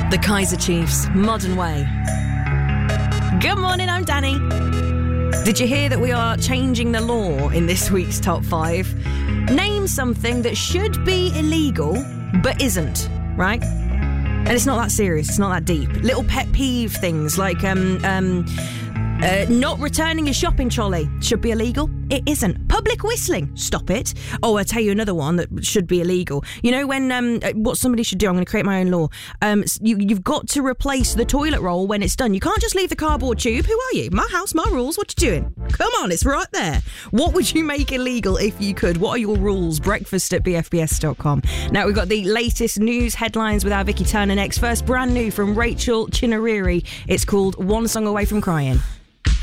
The Kaiser Chiefs, Modern Way. Good morning, I'm Danny. Did you hear that we are changing the law in this week's Top 5? Name something that should be illegal, but isn't, right? And it's not that serious, it's not that deep. Little pet peeve things like not returning your shopping trolley should be illegal. It isn't. Public whistling, stop it. Oh, I'll tell you another one that should be illegal. You know when what somebody should do, I'm going to create my own law. You've got to replace the toilet roll when it's done. You can't just leave the cardboard tube. Who are you? My house, my rules. What you doing? Come on, it's right there. What would you make illegal if you could? What are your rules? breakfast@bfbs.com. Now, we've got the latest news headlines with our Vicky Turner next. First, brand new from Rachel Chinariri. It's called One Song Away from Crying.